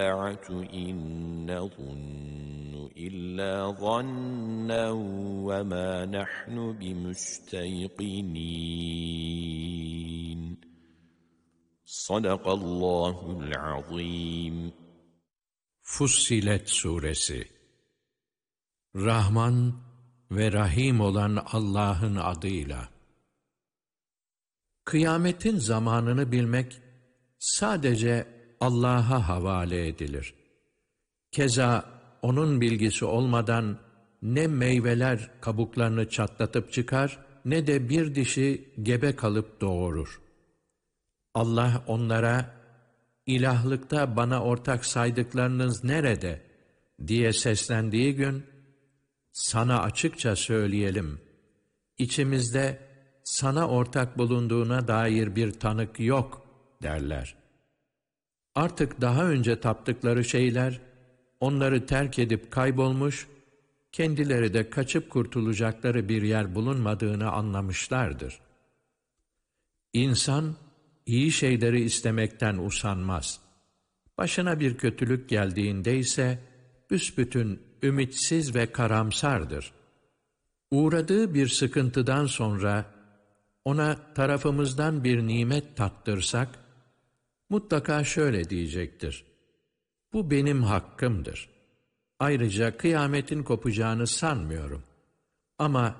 إِنْ نَظُنُّ إِلَّا ظَنًّا وَمَا نَحْنُ بِمُسْتَيْقِنِينَ. Sadakallahul azim. Fussilet Suresi. Rahman ve Rahim olan Allah'ın adıyla. Kıyametin zamanını bilmek sadece Allah'a havale edilir. Keza onun bilgisi olmadan ne meyveler kabuklarını çatlatıp çıkar, ne de bir dişi gebe kalıp doğurur. Allah onlara, ilahlıkta bana ortak saydıklarınız nerede diye seslendiği gün, sana açıkça söyleyelim, içimizde sana ortak bulunduğuna dair bir tanık yok derler. Artık daha önce taptıkları şeyler, onları terk edip kaybolmuş, kendileri de kaçıp kurtulacakları bir yer bulunmadığını anlamışlardır. İnsan, iyi şeyleri istemekten usanmaz. Başına bir kötülük geldiğinde ise, büsbütün ümitsiz ve karamsardır. Uğradığı bir sıkıntıdan sonra, ona tarafımızdan bir nimet tattırsak, mutlaka şöyle diyecektir: bu benim hakkımdır. Ayrıca kıyametin kopacağını sanmıyorum. Ama